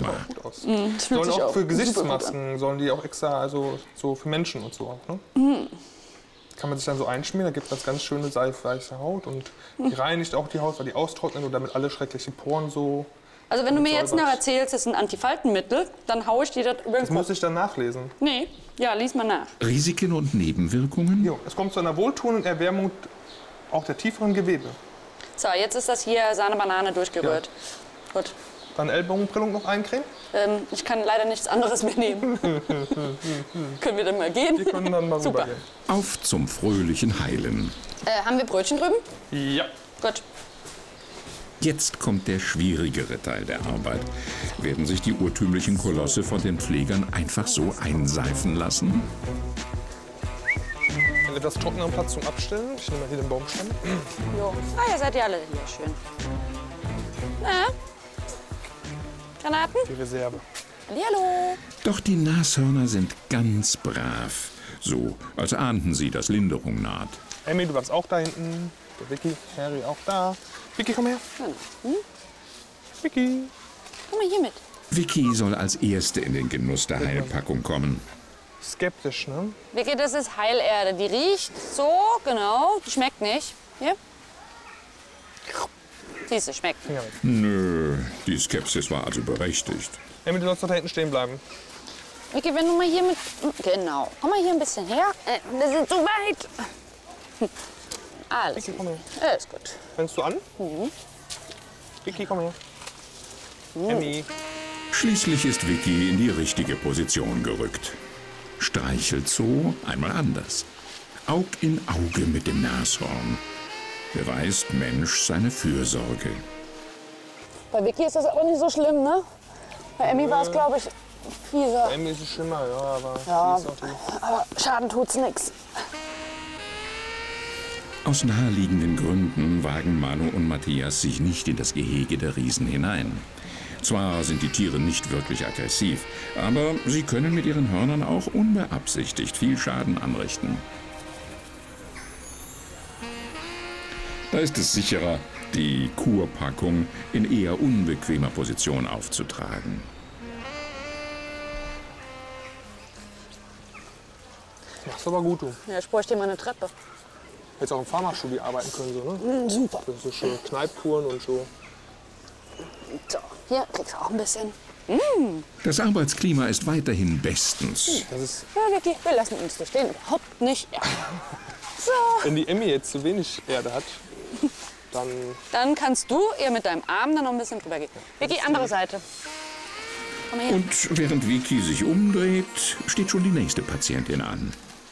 prima. Gut aus. Das fühlt Sollen sich auch für super gut Gesichtsmasken, sollen die auch extra, also so für Menschen und so. Ne? Kann man sich dann so einschmieren, da gibt es ganz schöne seifweiche Haut und die reinigt auch die Haut, weil die austrocknet und damit alle schrecklichen Poren so. Also wenn du mir jetzt noch erzählst, das ist ein Antifaltenmittel, dann haue ich dir das übrigens. Das muss ich dann nachlesen. Nee, ja, lies mal nach. Risiken und Nebenwirkungen? Jo, es kommt zu einer wohltuenden Erwärmung auch der tieferen Gewebe. So, jetzt ist das hier Sahne-Banane durchgerührt. Gut. Dann Ellbogenprellung noch eincremen? Ich kann leider nichts anderes mehr nehmen. Können wir dann mal gehen? Wir können dann mal Super. rübergehen. Auf zum fröhlichen Heilen. Haben wir Brötchen drüben? Ja. Gut. Jetzt kommt der schwierigere Teil der Arbeit. Werden sich die urtümlichen Kolosse von den Pflegern einfach so einseifen lassen? Etwas trockeneren Platz zum Abstellen. Ich nehme mal hier den Baumstamm. Jo. Ah, ihr seid ja alle hier schön. Na? Granaten? Die Reserve. Hallihallo. Doch die Nashörner sind ganz brav. So, als ahnten sie, dass Linderung naht. Emmy, du warst auch da hinten. Der Vicky, Harry auch da. Vicky, komm her. Vicky. Komm mal hier mit. Vicky soll als Erste in den Genuss der Heilpackung kommen. Skeptisch, ne? Vicky, das ist Heilerde. Die riecht so, genau. Die schmeckt nicht. Hier. Siehst du, schmeckt. Finger weg. Nö, die Skepsis war also berechtigt. Emmy, du sollst doch da hinten stehen bleiben. Vicky, wenn du mal hier mit... Genau. Komm mal hier ein bisschen her. Wir sind zu weit. Alles Vicky, komm her. Alles gut. Fängst du an? Vicky, komm her. Emmy. Schließlich ist Vicky in die richtige Position gerückt. Streichelt so einmal anders. Aug in Auge mit dem Nashorn. Beweist Mensch seine Fürsorge. Bei Vicky ist das aber nicht so schlimm, ne? Bei Emmy war es, glaube ich, fieser. Emmy ist es schlimmer, ja, aber Ja, sie ist auch die. aber Schaden tut's nix. Aus naheliegenden Gründen wagen Manu und Matthias sich nicht in das Gehege der Riesen hinein. Zwar sind die Tiere nicht wirklich aggressiv, aber sie können mit ihren Hörnern auch unbeabsichtigt viel Schaden anrichten. Da ist es sicherer, die Kurpackung in eher unbequemer Position aufzutragen. Machst aber gut, du. Ja, ich bräuchte mal eine Treppe. Hättest auch im Pharmastudio arbeiten können, so, ne? Super. So schöne Kneippkuren und so. So, hier kriegst du auch ein bisschen. Das Arbeitsklima ist weiterhin bestens. Das ist, Ja, Vicky, wir lassen uns so stehen. Überhaupt nicht. Ja. So. wenn die Emmy jetzt zu wenig Erde hat, dann Dann kannst du ihr mit deinem Arm dann noch ein bisschen drüber gehen. Vicky, andere Seite. Komm mal her. Und während Vicky sich umdreht, steht schon die nächste Patientin an.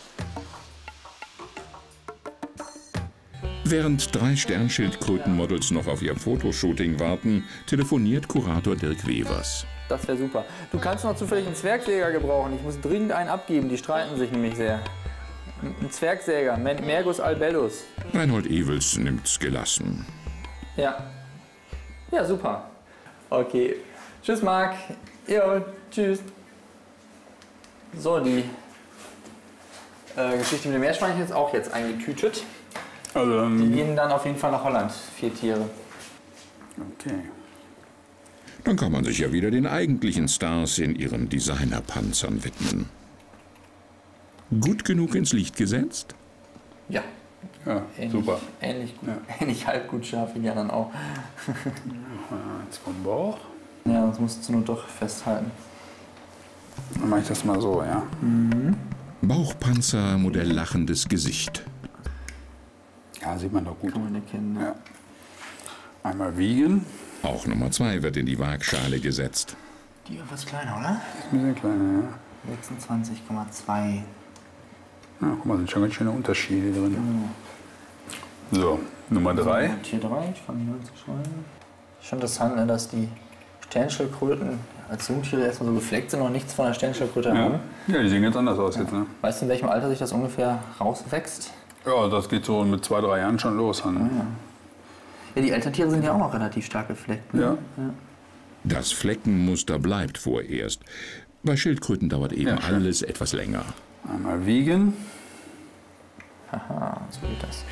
Während 3 Sternschildkrötenmodels noch auf ihr Fotoshooting warten, telefoniert Kurator Dirk Wevers. Das wäre super. Du kannst noch zufällig einen Zwergsäger gebrauchen. Ich muss dringend einen abgeben. Die streiten sich nämlich sehr. Ein Zwergsäger, Mergus albellus. Reinhold Ewels nimmt's gelassen. Ja. Ja, super. Okay. Tschüss, Marc. Jo, tschüss. So, die Geschichte mit dem Meerschweinchen ist auch jetzt eingetütet. Also Die gehen dann auf jeden Fall nach Holland, 4 Tiere. okay. Dann kann man sich ja wieder den eigentlichen Stars in ihren Designerpanzern widmen. Gut genug ins Licht gesetzt? Ja. Ja, super. Ähnlich gut. Ja. Ähnlich halb gut scharf wie die anderen auch. Jetzt vom Bauch. Ja, das musst du nur doch festhalten. Dann mache ich das mal so, ja. Bauchpanzer, Modell lachendes Gesicht. Ja, sieht man doch gut. Kann man erkennen. Ne? Ja. Einmal wiegen. Auch Nummer 2 wird in die Waagschale gesetzt. Die war was kleiner, oder? Ist ein bisschen kleiner, ja. 26,2. Ja, guck mal, sind schon ganz schöne Unterschiede drin. So, Nummer 3. Tier 3, ich fange hier an zu schreiben. Schon interessant, ne, dass die Sternschildkröten als Jungtiere erstmal so gefleckt sind und nichts von der Sternschildkröte Ja. haben. Ja, die sehen ganz anders aus jetzt, ne? Weißt du, in welchem Alter sich das ungefähr rauswächst? Ja, das geht so mit 2, 3 Jahren schon los. Ne? Ja, die Elterntiere sind ja auch noch relativ stark gefleckt. Ne? Ja. Das Fleckenmuster bleibt vorerst. Bei Schildkröten dauert eben Ja, schön. alles etwas länger. Einmal wiegen. Haha, so geht das.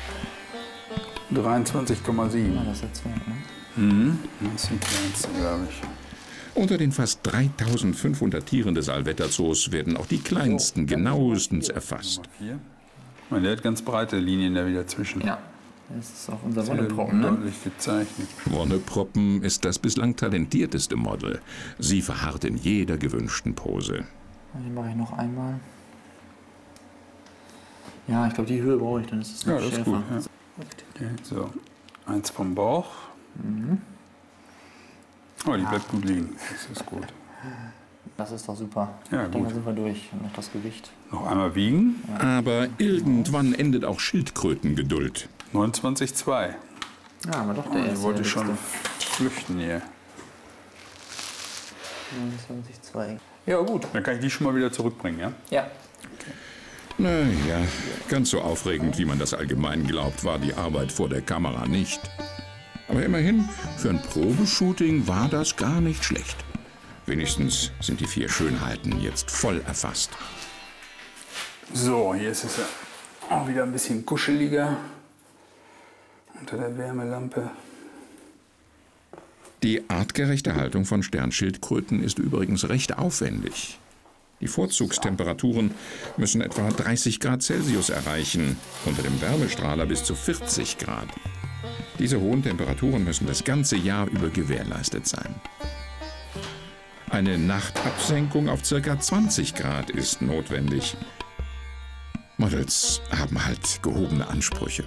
23,7. Ja, das ist jetzt Zwerg, ne? Das ist die kleinste, glaube ich. Unter den fast 3500 Tieren des Allwetterzoos werden auch die kleinsten genauestens erfasst. Der hat ganz breite Linien da wieder zwischen. Ja, das ist auch unser Wonneproppen, ne? Deutlich gezeichnet. Wonneproppen ist das bislang talentierteste Model. Sie verharrt in jeder gewünschten Pose. Den mache ich noch einmal. Ja, ich glaube, die Höhe brauche ich, dann ist es noch Ja, das ist schärfer. gut. Ja. Okay, so, eins vom Bauch. Oh, die bleibt gut liegen. Das ist gut. Das ist doch super. Ja, Ich denke, gut. da sind wir durch. Und noch das Gewicht. Noch einmal wiegen. Aber irgendwann endet auch Schildkrötengeduld. 29,2. Ja, aber doch der Ich erste. wollte der schon letzte. flüchten hier. 29,2. Ja, gut. Dann kann ich die schon mal wieder zurückbringen, ja? Ja. Naja, ganz so aufregend, wie man das allgemein glaubt, war die Arbeit vor der Kamera nicht. Aber immerhin, für ein Probeshooting war das gar nicht schlecht. Wenigstens sind die 4 Schönheiten jetzt voll erfasst. So, hier ist es ja auch wieder ein bisschen kuscheliger. Unter der Wärmelampe. Die artgerechte Haltung von Sternschildkröten ist übrigens recht aufwendig. Die Vorzugstemperaturen müssen etwa 30 Grad Celsius erreichen, unter dem Wärmestrahler bis zu 40 Grad. Diese hohen Temperaturen müssen das ganze Jahr über gewährleistet sein. Eine Nachtabsenkung auf ca. 20 Grad ist notwendig. Models haben halt gehobene Ansprüche.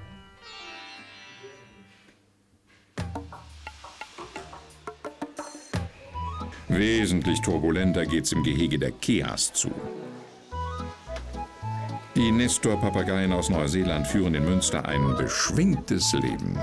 Wesentlich turbulenter geht's im Gehege der Keas zu. Die Nestor-Papageien aus Neuseeland führen in Münster ein beschwingtes Leben.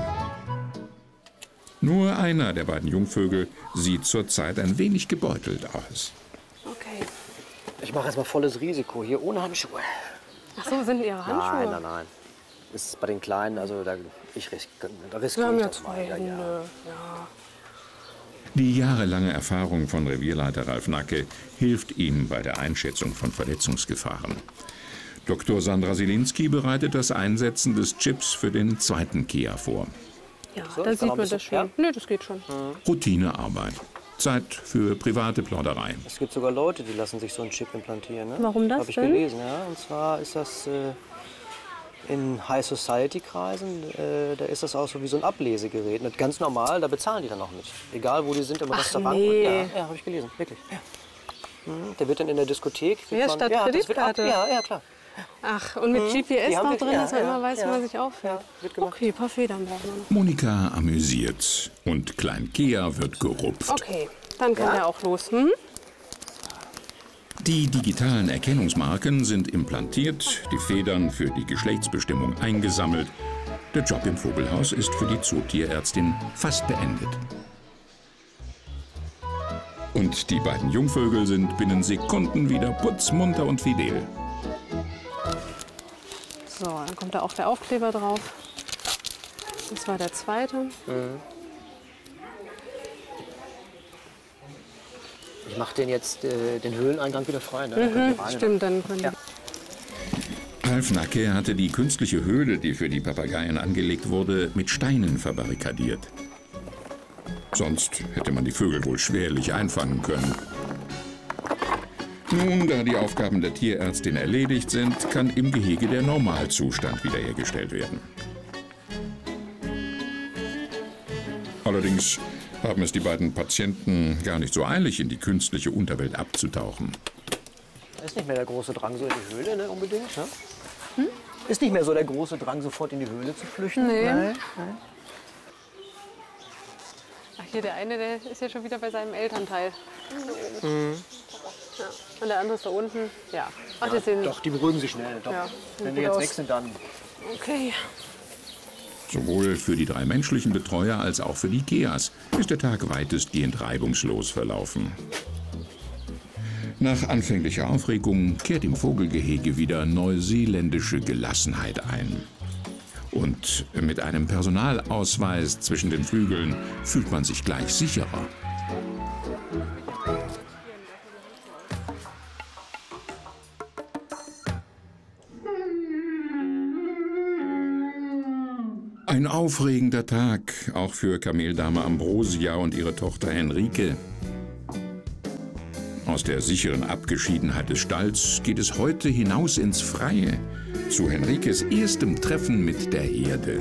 Nur einer der beiden Jungvögel sieht zurzeit ein wenig gebeutelt aus. Okay. Ich mache jetzt mal volles Risiko hier ohne Handschuhe. Ach so, sind Ihre Handschuhe? Nein, nein, nein. Ist bei den Kleinen, also da riskiere Wir haben ich ja das 2 mal. Ja, Hunde. ja. Ja. Die jahrelange Erfahrung von Revierleiter Ralf Nacke hilft ihm bei der Einschätzung von Verletzungsgefahren. Dr. Sandra Sielinski bereitet das Einsetzen des Chips für den zweiten Kea vor. Ja, So, da ich kann sieht noch ein man bisschen- das schon. Nö, das geht schon. Routinearbeit. Zeit für private Plauderei. Es gibt sogar Leute, die lassen sich so einen Chip implantieren. Ne? Warum das Hab ich denn? gelesen, ja. Und zwar ist das in High-Society-Kreisen, da ist das auch so wie so ein Ablesegerät. Nicht ganz normal, da bezahlen die dann auch mit. Egal, wo die sind, im Restaurant. nee. Ja, habe ich gelesen, wirklich. Ja. Der wird dann in der Diskothek. Ja, kriegt statt das wird Kreditkarte. ja, klar. Ach, und mit GPS Die haben noch wir- drin, ja, dass man ja, immer weiß, ja. wo man sich aufhält. Ja, wird gemacht. Okay, ein paar Federn brauchen wir noch. Monika amüsiert und Klein Kea wird gerupft. Okay, dann kann er auch los. Hm? Die digitalen Erkennungsmarken sind implantiert, die Federn für die Geschlechtsbestimmung eingesammelt. Der Job im Vogelhaus ist für die Zootierärztin fast beendet. Und die beiden Jungvögel sind binnen Sekunden wieder putzmunter und fidel. So, dann kommt da auch der Aufkleber drauf. Das war der zweite. Ich mache den jetzt den Höhleneingang wieder frei. Ne? Dann könnt ihr rein. Stimmt, dann können Ja. Ralf Nacke hatte die künstliche Höhle, die für die Papageien angelegt wurde, mit Steinen verbarrikadiert. Sonst hätte man die Vögel wohl schwerlich einfangen können. Nun, da die Aufgaben der Tierärztin erledigt sind, kann im Gehege der Normalzustand wiederhergestellt werden. Allerdings haben es die beiden Patienten gar nicht so eilig, in die künstliche Unterwelt abzutauchen. Ist nicht mehr der große Drang so in die Höhle, ne, unbedingt. Ne? Ist nicht mehr so der große Drang, sofort in die Höhle zu flüchten. Nee. Nein. Ach, hier der eine, der ist ja schon wieder bei seinem Elternteil. Ja. Und der andere ist da unten. Ja. Ach, das sind. Doch, die beruhigen sich schnell. Doch. Ja, Wenn sieht die gut jetzt aus. weg sind, dann. Okay. Sowohl für die 3 menschlichen Betreuer als auch für die Keas ist der Tag weitestgehend reibungslos verlaufen. Nach anfänglicher Aufregung kehrt im Vogelgehege wieder neuseeländische Gelassenheit ein. Und mit einem Personalausweis zwischen den Flügeln fühlt man sich gleich sicherer. Ein aufregender Tag, auch für Kameldame Ambrosia und ihre Tochter Henrike. Aus der sicheren Abgeschiedenheit des Stalls geht es heute hinaus ins Freie, zu Henrikes erstem Treffen mit der Herde.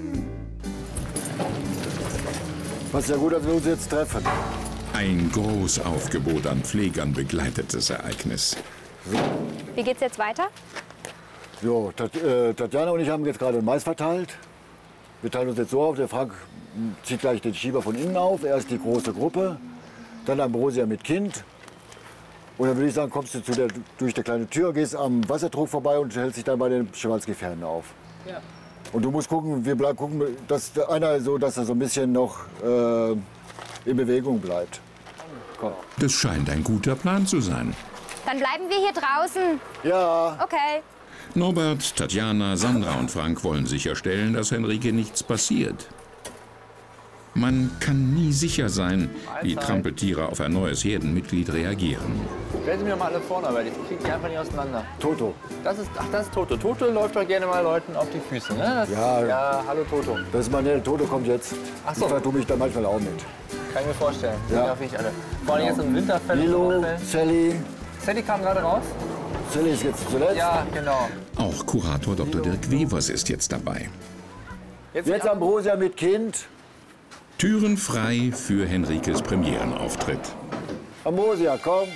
Passt ja gut, dass wir uns jetzt treffen. Ein Großaufgebot an Pflegern begleitet das Ereignis. Wie geht's jetzt weiter? Jo, Tatjana und ich haben jetzt gerade den Mais verteilt. Wir teilen uns jetzt so auf, der Frank zieht gleich den Schieber von innen auf. Erst die große Gruppe, dann Ambrosia mit Kind. Und dann würde ich sagen, kommst du durch die kleine Tür, gehst am Wassertrog vorbei und hältst dich dann bei den Schewalski-Pferden auf. Ja. Und du musst gucken, wir gucken, dass einer so, dass er so ein bisschen noch in Bewegung bleibt. Komm. Das scheint ein guter Plan zu sein. Dann bleiben wir hier draußen. Ja. Okay. Norbert, Tatjana, Sandra und Frank wollen sicherstellen, dass Henrike nichts passiert. Man kann nie sicher sein, wie Trampeltiere auf ein neues Herdenmitglied reagieren. Stellen Sie mir mal alle vorne, weil ich kriege die einfach nicht auseinander. Toto. Das ist Toto. Toto läuft doch gerne mal Leuten auf die Füße, ne? Ja, hallo Toto. Das ist meine Toto kommt jetzt. Ach so. Ich vertue mich da manchmal auch mit. Kann ich mir vorstellen. Ja. Ja, ich alle. Vor allem jetzt im Winterfell. Lilo, Sally. Sally kam gerade raus. Sally ist jetzt zuletzt. Ja, genau. Auch Kurator Dr. Dirk Wevers ist jetzt dabei. Jetzt Ambrosia mit Kind. Türen frei für Henrikes Premierenauftritt. Ambrosia, komm.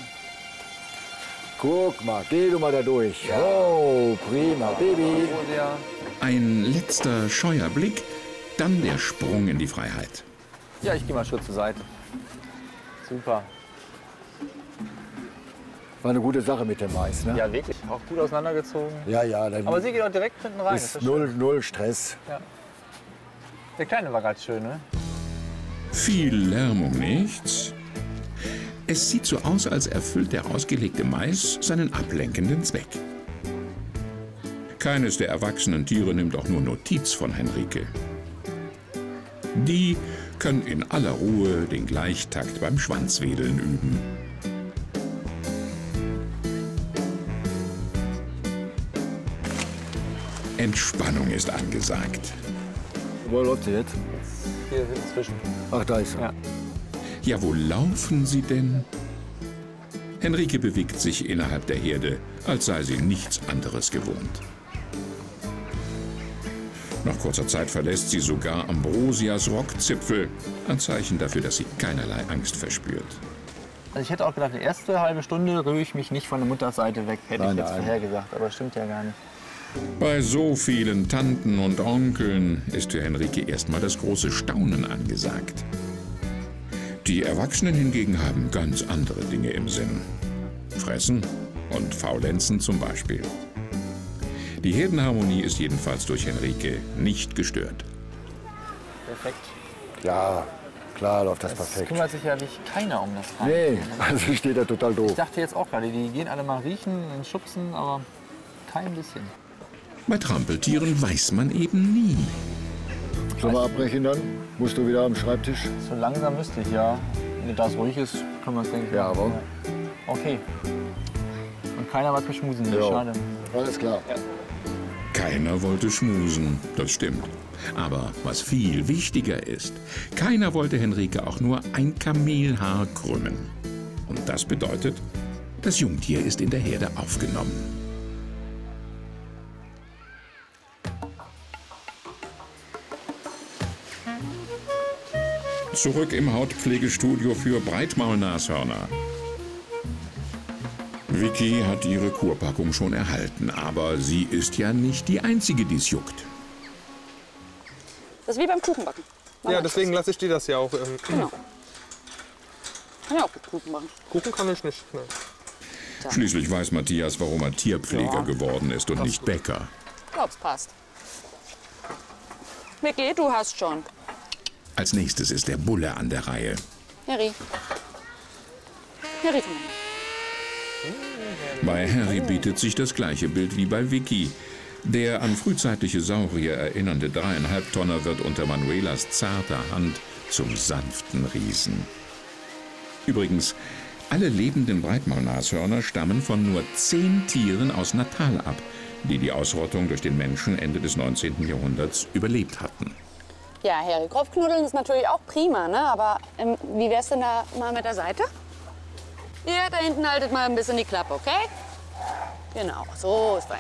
Guck mal, geh du mal da durch. Oh, prima, Baby. Ein letzter scheuer Blick, dann der Sprung in die Freiheit. Ja, ich gehe mal einen Schritt zur Seite. Super. War eine gute Sache mit dem Mais, ne? Ja, wirklich. Auch gut auseinandergezogen. Ja. Dann Aber sie geht auch direkt hinten rein. ist null Stress. Ja. Der Kleine war ganz schön, ne? Viel Lärm um nichts. Es sieht so aus, als erfüllt der ausgelegte Mais seinen ablenkenden Zweck. Keines der erwachsenen Tiere nimmt auch nur Notiz von Henrike. Die können in aller Ruhe den Gleichtakt beim Schwanzwedeln üben. Entspannung ist angesagt. Wo läuft sie jetzt? Hier inzwischen. Ach, da ist sie. Ja. Ja, wo laufen sie denn? Henrike bewegt sich innerhalb der Herde, als sei sie nichts anderes gewohnt. Nach kurzer Zeit verlässt sie sogar Ambrosias Rockzipfel, ein Zeichen dafür, dass sie keinerlei Angst verspürt. Also ich hätte auch gedacht, die erste halbe Stunde rühre ich mich nicht von der Mutterseite weg, hätte ich jetzt vorher gesagt, aber das stimmt ja gar nicht. Bei so vielen Tanten und Onkeln ist für Henrike erstmal das große Staunen angesagt. Die Erwachsenen hingegen haben ganz andere Dinge im Sinn. Fressen und faulenzen zum Beispiel. Die Herdenharmonie ist jedenfalls durch Henrike nicht gestört. Perfekt. Ja, klar läuft das Es perfekt. kümmert sich ja wirklich keiner um das Rein. Nee, also steht da total doof. Ich dachte jetzt auch gerade, die gehen alle mal riechen und schubsen, aber kein bisschen. Bei Trampeltieren weiß man eben nie. Sollen wir abbrechen dann? Musst du wieder am Schreibtisch? So langsam müsste ich, ja. Wenn das ruhig ist, können wir es denken. Ja, aber. Okay. Und keiner was beschmusen will, Ja. schade. Alles klar. Keiner wollte schmusen, das stimmt. Aber was viel wichtiger ist, keiner wollte Henrike auch nur ein Kamelhaar krümmen. Und das bedeutet, das Jungtier ist in der Herde aufgenommen. Zurück im Hautpflegestudio für Breitmaulnashörner. Vicky hat ihre Kurpackung schon erhalten, aber sie ist ja nicht die Einzige, die es juckt. Das ist wie beim Kuchenbacken. Ja, deswegen lasse ich dir das ja auch. Genau. Kann ja auch gut Kuchen machen. Kuchen kann ich nicht. Ne. Schließlich weiß Matthias, warum er Tierpfleger geworden ist und nicht Bäcker. Ich glaub's passt. Vicky, du hast schon. Als nächstes ist der Bulle an der Reihe. Harry. Harry, komm mal. Bei Harry bietet sich das gleiche Bild wie bei Vicky. Der an frühzeitliche Saurier erinnernde 3,5 Tonner wird unter Manuelas zarter Hand zum sanften Riesen. Übrigens, alle lebenden Breitmaulnashörner stammen von nur 10 Tieren aus Natal ab, die die Ausrottung durch den Menschen Ende des 19. Jahrhunderts überlebt hatten. Ja, Harry, Kopfknuddeln ist natürlich auch prima, ne? Aber wie wär's denn da mal mit der Seite? Ihr da hinten haltet mal ein bisschen die Klappe, okay? Genau, so ist fein.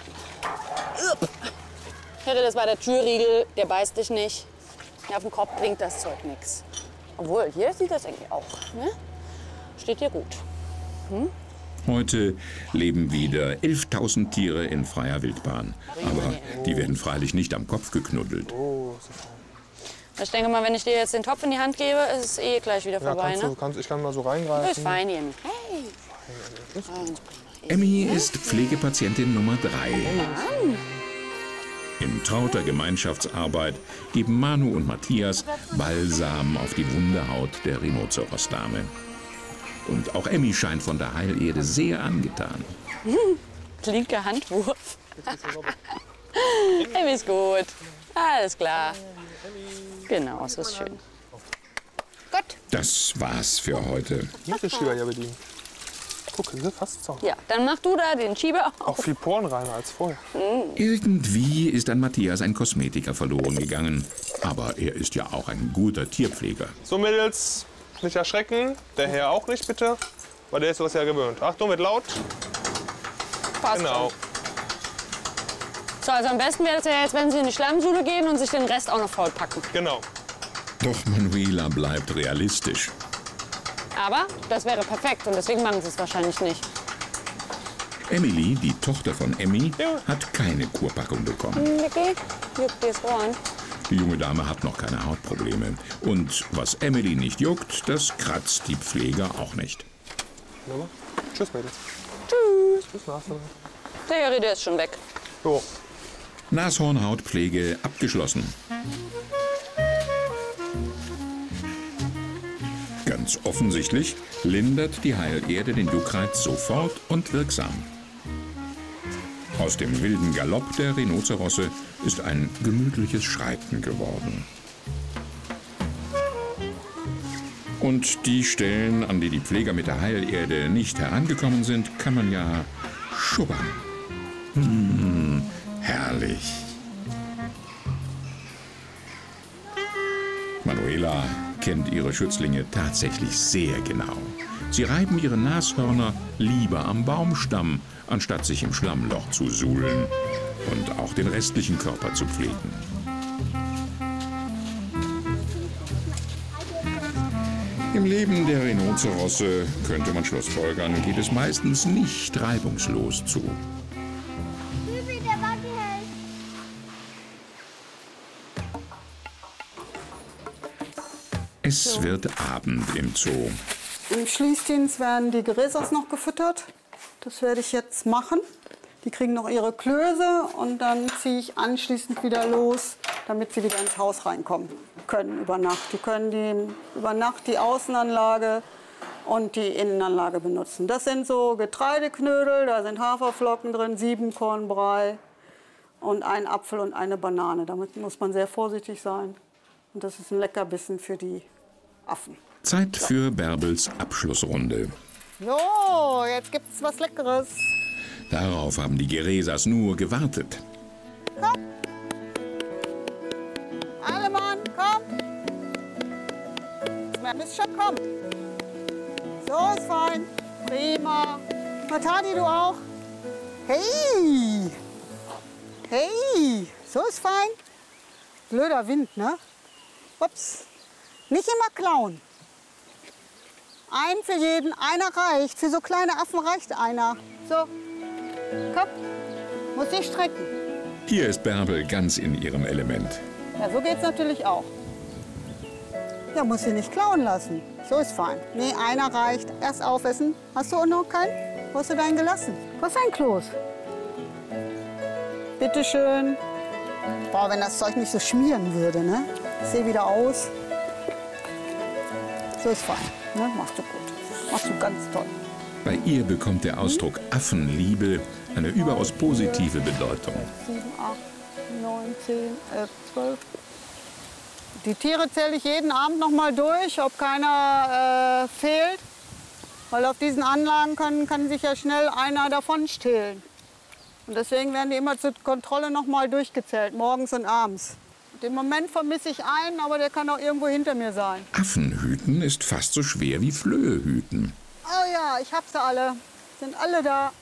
Harry, das war der Türriegel, der beißt dich nicht. Auf dem Kopf bringt das Zeug nichts. Obwohl, hier sieht das eigentlich auch. Ne? Steht hier gut. Hm? Heute leben wieder 11.000 Tiere in freier Wildbahn. Aber die werden freilich nicht am Kopf geknuddelt. Ich denke mal, wenn ich dir jetzt den Topf in die Hand gebe, ist es eh gleich wieder vorbei, ne? Ich kann mal so reingreifen. Das ist fein, Emmy. Hey. Emmy ist Pflegepatientin Nummer 3. In trauter Gemeinschaftsarbeit geben Manu und Matthias Balsam auf die wunde Haut der Rhinoceros-Dame. Und auch Emmy scheint von der Heilerde sehr angetan. Linker Handwurf. Emmy ist gut. Alles klar. Genau, so ist schön. Gut. Das war's für heute. Den Schieber ja bedienen. Guck, hier fast so. Ja, dann mach du da den Schieber auf. Auch viel porenreiner als vorher. Irgendwie ist an Matthias ein Kosmetiker verloren gegangen. Aber er ist ja auch ein guter Tierpfleger. So, Mädels, nicht erschrecken. Der Herr auch nicht, bitte. Weil der ist sowas ja gewöhnt. Achtung, wird laut. Passt Genau. schon. So, also am besten wäre es ja jetzt, wenn Sie in die Schlammsuhle gehen und sich den Rest auch noch vollpacken. Genau. Doch Manuela bleibt realistisch. Aber das wäre perfekt und deswegen machen Sie es wahrscheinlich nicht. Emily, die Tochter von Emmy, hat keine Kurpackung bekommen. Vicky, juckt dir das Ohr an. Die junge Dame hat noch keine Hautprobleme. Und was Emily nicht juckt, das kratzt die Pfleger auch nicht. Tschüss, Mädels. Tschüss. Tschüss, Nashorn. Der Harry, der ist schon weg. So. Nashornhautpflege abgeschlossen. Ganz offensichtlich lindert die Heilerde den Juckreiz sofort und wirksam. Aus dem wilden Galopp der Rhinozerosse ist ein gemütliches Schreiten geworden. Und die Stellen, an die die Pfleger mit der Heilerde nicht herangekommen sind, kann man ja schubbern. Herrlich. Manuela kennt ihre Schützlinge tatsächlich sehr genau. Sie reiben ihre Nashörner lieber am Baumstamm, anstatt sich im Schlammloch zu suhlen und auch den restlichen Körper zu pflegen. Im Leben der Rhinozerosse, könnte man schlussfolgern, geht es meistens nicht reibungslos zu. Es wird Abend im Zoo. Im Schließdienst werden die Geräsers noch gefüttert. Das werde ich jetzt machen. Die kriegen noch ihre Klöße und dann ziehe ich anschließend wieder los, damit sie wieder ins Haus reinkommen können über Nacht. Die können über Nacht die Außenanlage und die Innenanlage benutzen. Das sind so Getreideknödel, da sind Haferflocken drin, 7 Kornbrei und ein Apfel und eine Banane. Damit muss man sehr vorsichtig sein. Und das ist ein Leckerbissen für die Affen. Zeit für Bärbels Abschlussrunde. So, jetzt gibt's was Leckeres. Darauf haben die Geresas nur gewartet. Komm. Alle Mann, komm. Jetzt bist schon, komm. So ist fein. Prima. Matani, du auch. Hey. Hey. So ist fein. Blöder Wind, ne? Ups. Nicht immer klauen. Ein für jeden, einer reicht. Für so kleine Affen reicht einer. So, komm, muss dich strecken. Hier ist Bärbel ganz in ihrem Element. Ja, so geht's natürlich auch. Ja, muss sie nicht klauen lassen. So ist fein. Nee, einer reicht. Erst aufessen. Hast du auch noch keinen? Wo hast du deinen gelassen? Wo ist dein Kloß? Bitte schön. Boah, wenn das Zeug nicht so schmieren würde, ne? Ich sehe wieder aus. So ist fein. Ne? Machst du gut. Machst du ganz toll. Bei ihr bekommt der Ausdruck Affenliebe eine überaus positive Bedeutung. 7, 8, 9, 10, 11, 12. Die Tiere zähle ich jeden Abend noch mal durch, ob keiner fehlt. Weil auf diesen Anlagen kann sich ja schnell einer davon stehlen. Und deswegen werden die immer zur Kontrolle noch mal durchgezählt, morgens und abends. Im Moment vermisse ich einen, aber der kann auch irgendwo hinter mir sein. Affenhüten ist fast so schwer wie Flöhe hüten. Oh ja, ich hab sie alle. Sind alle da.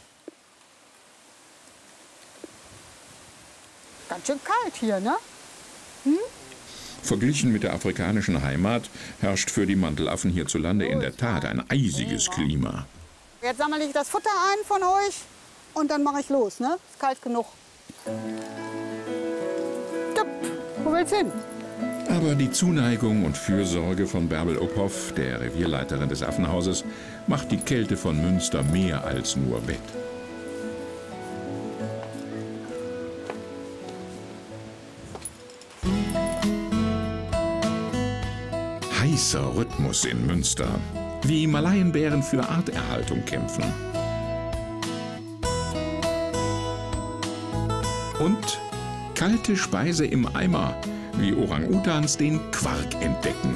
Ganz schön kalt hier, ne? Verglichen mit der afrikanischen Heimat herrscht für die Mantelaffen hierzulande in der Tat ein eisiges Klima. Jetzt sammle ich das Futter ein von euch und dann mache ich los, ne? Ist kalt genug. Jupp, wo willst du hin? Aber die Zuneigung und Fürsorge von Bärbel Uphoff, der Revierleiterin des Affenhauses, macht die Kälte von Münster mehr als nur wett. Heißer Rhythmus in Münster, wie Malaienbären für Arterhaltung kämpfen. Und kalte Speise im Eimer, wie Orang-Utans den Quark entdecken.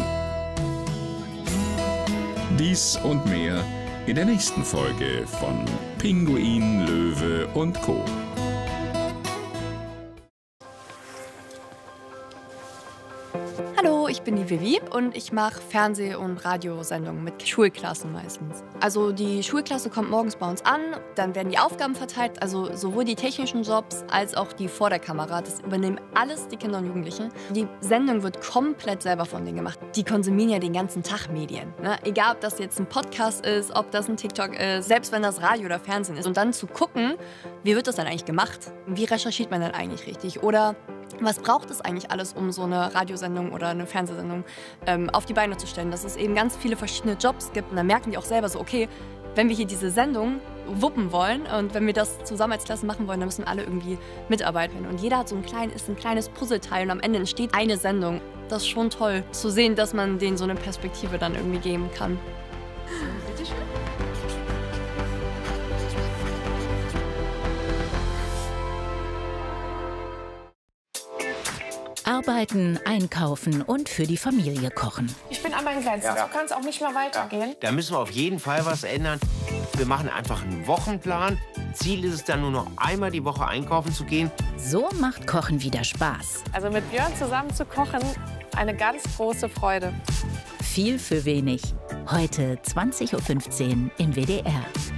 Dies und mehr in der nächsten Folge von Pinguin, Löwe und Co. Hallo, ich bin die Vivi und ich mache Fernseh- und Radiosendungen mit Schulklassen meistens. Also die Schulklasse kommt morgens bei uns an, dann werden die Aufgaben verteilt, also sowohl die technischen Jobs als auch die vor der Kamera. Das übernehmen alles die Kinder und Jugendlichen. Die Sendung wird komplett selber von denen gemacht. Die konsumieren ja den ganzen Tag Medien. Ne? Egal, ob das jetzt ein Podcast ist, ob das ein TikTok ist, selbst wenn das Radio oder Fernsehen ist. Und dann zu gucken, wie wird das dann eigentlich gemacht? Wie recherchiert man dann eigentlich richtig? Oder was braucht es eigentlich alles, um so eine Radiosendung oder eine Fernsehsendung auf die Beine zu stellen? Dass es eben ganz viele verschiedene Jobs gibt. Und dann merken die auch selber so, okay, wenn wir hier diese Sendung wuppen wollen und wenn wir das zusammen als Klasse machen wollen, dann müssen alle irgendwie mitarbeiten. Und jeder hat so ein kleines Puzzleteil und am Ende entsteht eine Sendung. Das ist schon toll zu sehen, dass man denen so eine Perspektive dann irgendwie geben kann. Bitte schön. Arbeiten, einkaufen und für die Familie kochen. Ich bin an meinen Grenzen. Ja. So kann es auch nicht mehr weitergehen. Da müssen wir auf jeden Fall was ändern. Wir machen einfach einen Wochenplan. Ziel ist es dann nur noch einmal die Woche einkaufen zu gehen. So macht Kochen wieder Spaß. Also mit Björn zusammen zu kochen, eine ganz große Freude. Viel für wenig. Heute 20:15 Uhr im WDR.